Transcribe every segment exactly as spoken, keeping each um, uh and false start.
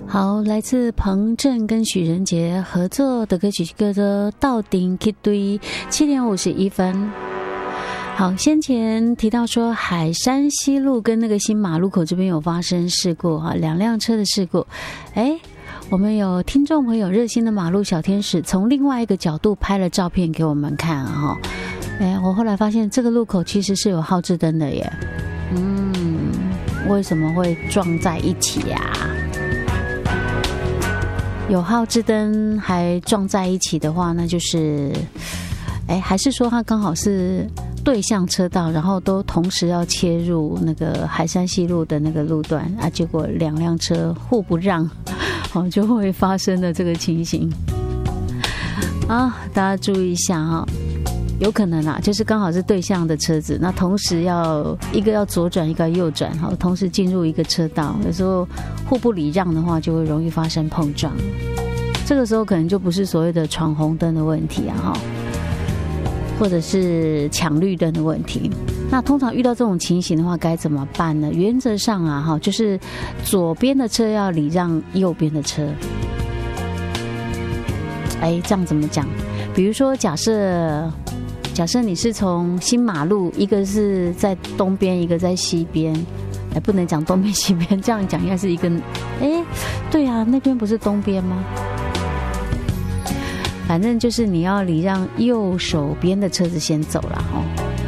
好，来自彭震跟许仁杰合作的歌曲叫做《到顶去堆》，七点五十一分。好，先前提到说海山西路跟那个新马路口这边有发生事故哈，两辆车的事故。哎，我们有听众朋友热心的马路小天使从另外一个角度拍了照片给我们看哈。哎，我后来发现这个路口其实是有号志灯的耶。嗯，为什么会撞在一起呀？有号志灯还撞在一起的话，那就是，哎，还是说它刚好是对向车道，然后都同时要切入那个海山西路的那个路段啊，结果两辆车互不让，哦，就会发生的这个情形。啊，大家注意一下哈。有可能啊，就是刚好是对向的车子，那同时要一个要左转，一个要右转，好，同时进入一个车道，有时候互不礼让的话，就会容易发生碰撞。这个时候可能就不是所谓的闯红灯的问题啊，哈，或者是抢绿灯的问题。那通常遇到这种情形的话，该怎么办呢？原则上啊，哈，就是左边的车要礼让右边的车。哎，这样怎么讲？比如说，假设。假设你是从新马路，一个是在东边，一个在西边，哎，不能讲东边西边，这样讲应该是一个，哎，对啊，那边不是东边吗？反正就是你要礼让右手边的车子先走了哈。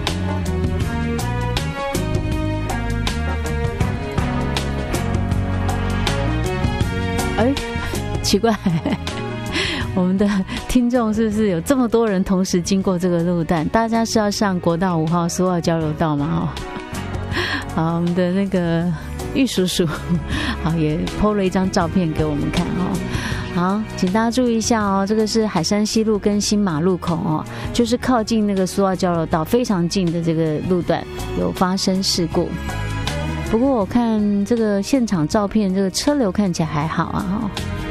哎，奇怪。我们的听众是不是有这么多人同时经过这个路段？大家是要上国道五号苏澳交流道吗？好，我们的那个玉叔叔，好也 po 了一张照片给我们看哦。好，请大家注意一下哦，这个是海山西路跟新马路口哦，就是靠近那个苏澳交流道非常近的这个路段有发生事故。不过我看这个现场照片，这个车流看起来还好啊哈。